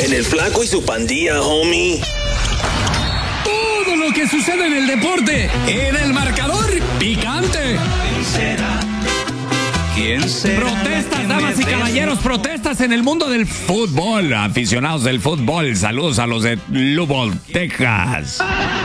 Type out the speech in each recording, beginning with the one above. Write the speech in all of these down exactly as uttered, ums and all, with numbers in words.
En el Flaco y su pandilla, homie. Todo lo que sucede en el deporte, en el marcador picante. ¿Quién será? Protestas, damas y caballeros, protestas en el mundo del fútbol. Aficionados del fútbol, saludos a los de Lubbock, Texas.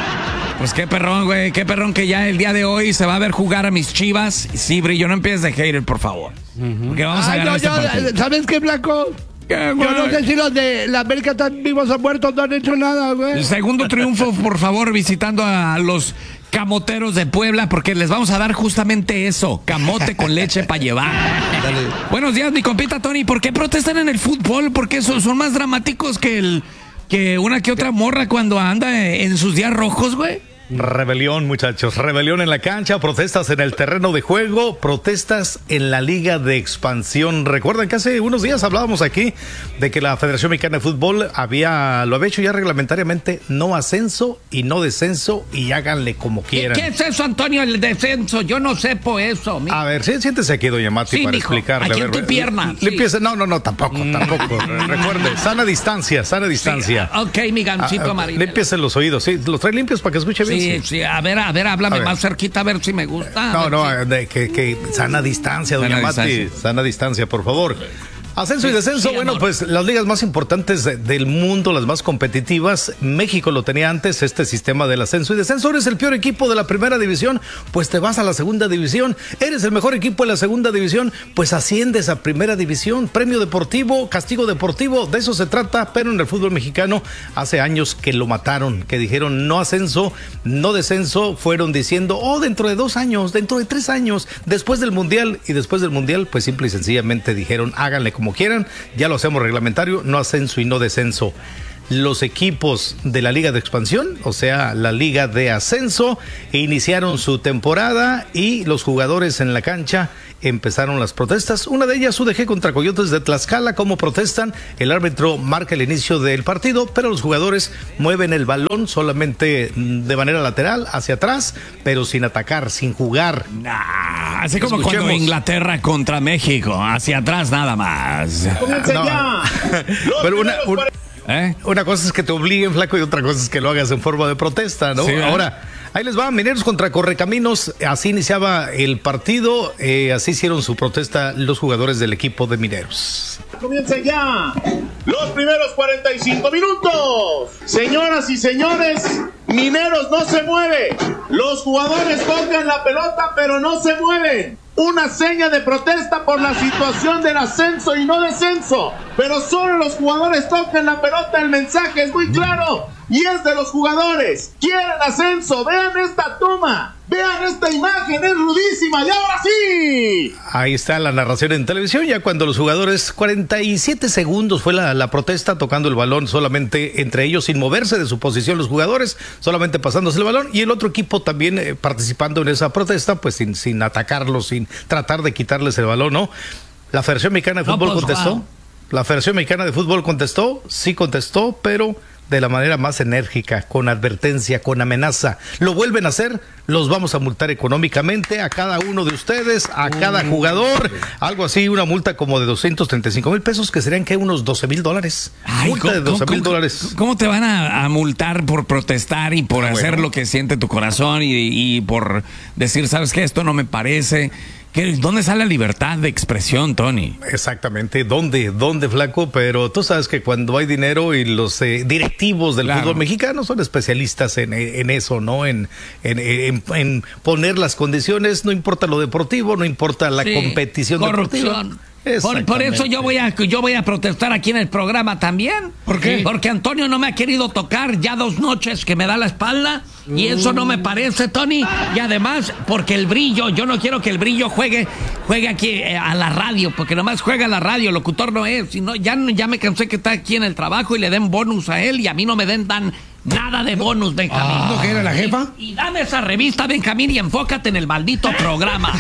Pues qué perrón, güey, qué perrón que ya el día de hoy se va a ver jugar a mis Chivas. Sí, Brillo, no empieces de hater, por favor. Porque vamos a Ay, ganar no, este yo, partido. ¿Sabes qué, Blanco? ¿Qué, Yo no sé si los de la América están vivos o muertos, no han hecho nada, güey. El segundo triunfo, por favor, visitando a los camoteros de Puebla, porque les vamos a dar justamente eso, camote con leche para llevar. Dale. Buenos días, mi compita Tony. ¿Por qué protestan en el fútbol? Porque son, son más dramáticos que el que una que otra morra cuando anda en sus días rojos, güey. Rebelión, muchachos, rebelión en la cancha, protestas en el terreno de juego, protestas en la Liga de Expansión. Recuerdan que hace unos días hablábamos aquí de que la Federación Mexicana de Fútbol había, lo había hecho ya reglamentariamente, no ascenso y no descenso, y háganle como quieran. ¿Qué, qué es eso, Antonio, el descenso? Yo no sé por eso. Mijo. A ver, sí, siéntese aquí, doña Mati, Sí, para mijo, explicarle. aquí a en ver, tu pierna, le sí. empieza, no, no, no, tampoco, tampoco. Recuerde, sana distancia, sana distancia. Sí, ok, mi gancito Ah, amarillo. Límpiese los oídos, sí, los trae limpios para que escuche bien. Sí, sí, a ver, a ver, háblame A ver. más cerquita, a ver si me gusta. No, no, Sí. de, que, que sana distancia, doña Sana Mati. distancia. Sana distancia, por favor. Ascenso y descenso, Sí, bueno, amor. pues las ligas más importantes de- del mundo, las más competitivas. México lo tenía antes, este sistema del ascenso y descenso. Eres el peor equipo de la primera división, pues te vas a la segunda división. Eres el mejor equipo de la segunda división, pues asciendes a primera división. Premio deportivo, castigo deportivo, de eso se trata. Pero en el fútbol mexicano hace años que lo mataron, que dijeron no ascenso, no descenso. Fueron diciendo, oh, dentro de dos años, dentro de tres años, después del mundial. Y después del mundial, pues simple y sencillamente dijeron, háganle como quieran, ya lo hacemos reglamentario, no ascenso y no descenso. Los equipos de la Liga de Expansión, o sea, la Liga de Ascenso, iniciaron su temporada y los jugadores en la cancha empezaron las protestas. Una de ellas, U D G contra Coyotes de Tlaxcala. ¿Cómo protestan? El árbitro marca el inicio del partido, pero los jugadores mueven el balón solamente de manera lateral, hacia atrás, pero sin atacar, sin jugar. Nah, así como Escuchemos. cuando Inglaterra contra México, hacia atrás nada más. No. Pero una, un- ¿Eh? una cosa es que te obliguen, flaco, y otra cosa es que lo hagas en forma de protesta, ¿no? Sí, ¿verdad? Ahora, ahí les va, Mineros contra Correcaminos. Así iniciaba el partido, eh, así hicieron su protesta los jugadores del equipo de Mineros. Comienza ya los primeros cuarenta y cinco minutos. Señoras y señores, Mineros no se mueve. Los jugadores tocan la pelota, pero no se mueven. Una seña de protesta por la situación del ascenso y no descenso. Pero solo los jugadores tocan la pelota. El mensaje es muy claro y es de los jugadores. Quieren ascenso. Vean esta toma. Vean esta imagen. Es rudísima. Y ahora sí. Ahí está la narración en televisión, ya cuando los jugadores, cuarenta y siete segundos fue la, la protesta, tocando el balón solamente entre ellos, sin moverse de su posición los jugadores, solamente pasándose el balón, y el otro equipo también eh, participando en esa protesta, pues sin, sin atacarlos, sin tratar de quitarles el balón, ¿no? La Federación Mexicana de No, Fútbol pues, contestó, wow. la Federación Mexicana de Fútbol contestó, sí contestó, pero de la manera más enérgica, con advertencia, con amenaza. Lo vuelven a hacer, los vamos a multar económicamente a cada uno de ustedes, a cada jugador, algo así, una multa como de doscientos treinta y cinco mil pesos, que serían que unos doce mil dólares. Ay, Multa de ¿cómo- doce mil cómo- dólares. ¿Cómo te van a, a multar por protestar y por Ah, hacer bueno. lo que siente tu corazón y, y por decir, sabes qué, esto no me parece? ¿Qué, ¿Dónde sale la libertad de expresión, Tony? Exactamente, ¿dónde? ¿Dónde, flaco? Pero tú sabes que cuando hay dinero y los eh, directivos del Claro. fútbol mexicano son especialistas en, en eso, ¿no? En, en, en, en poner las condiciones, no importa lo deportivo, no importa la Sí, competición corrupción. deportiva. Por, por eso yo voy a yo voy a protestar aquí en el programa también. ¿Por qué? Porque Antonio no me ha querido tocar ya dos noches que me da la espalda y eso no me parece, Tony. Y además porque el Brillo, yo no quiero que el Brillo juegue juegue aquí eh, a la radio, porque nomás juega a la radio, locutor no es. Sino, ya ya me cansé que está aquí en el trabajo y le den bonus a él y a mí no me den dan nada de bonus, Benjamín. ¿No que era la jefa? Y, y dame esa revista, Benjamín, y enfócate en el maldito programa.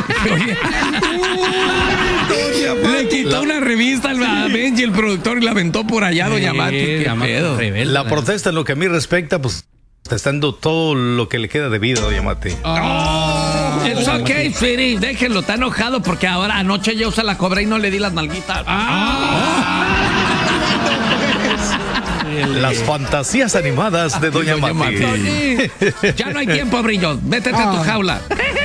Le quitó una revista a Benji, el productor, y la aventó por allá, doña Mati. ¿Qué pedo? La protesta en lo que a mí respecta, pues protestando todo lo que le queda de vida, doña Mati. Oh, it's okay, sweetie. Déjenlo, está enojado porque ahora anoche yo se la cobré y no le di las nalguitas. Ah. Las fantasías animadas de Doña, Doña Mati. Mati. Ya no hay tiempo, Brillo. Métete a tu jaula.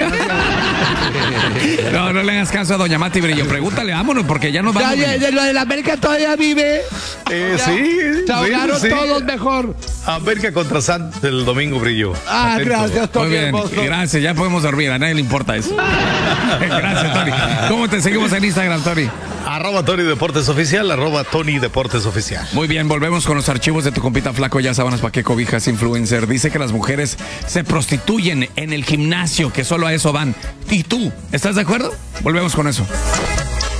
No, no le hagas caso a Doña Mati, Brillo. Pregúntale, vámonos, porque ya nos vamos. Ya, ya, lo de la América todavía vive. Eh, Ya, sí. Se ahogaron sí, sí. todos mejor. América contra Santos el domingo, Brillo. Ah, Atento. gracias, Muy Tony. bien, hermoso. gracias. Ya podemos dormir. A nadie le importa eso. Gracias, Tony. ¿Cómo te seguimos en Instagram, Tony? Arroba Tony Deportes Oficial, arroba Tony Deportes Oficial. Muy bien, volvemos con los archivos de tu compita flaco. Ya sábanas pa' qué cobijas, influencer. Dice que las mujeres se prostituyen en el gimnasio, que solo a eso van. ¿Y tú? ¿Estás de acuerdo? Volvemos con eso.